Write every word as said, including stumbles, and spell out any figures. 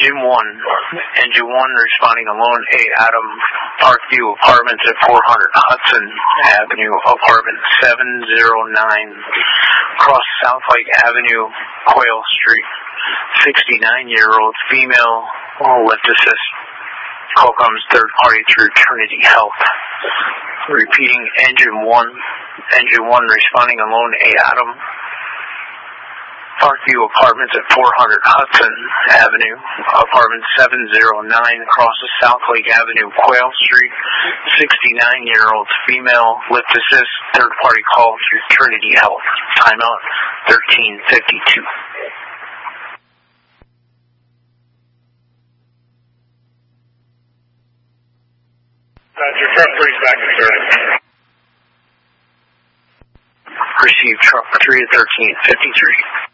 Engine one. Engine one responding alone. A. Adam, Parkview Apartments at four hundred Hudson Avenue, Apartment seven oh nine, across South Lake Avenue, Quail Street. sixty-nine-year-old female, lift assist. Call comes third party through Trinity Health. Repeating, engine one. Engine one responding alone. A. Adam, Parkview Apartments at four hundred Hudson Avenue, Apartment seven oh nine, across the South Lake Avenue, Quail Street. sixty-nine-year-old female, lift assist, third party call through Trinity Health. Timeout thirteen fifty-two. That's your truck three seconds, sir. Received truck three at thirteen fifty-three.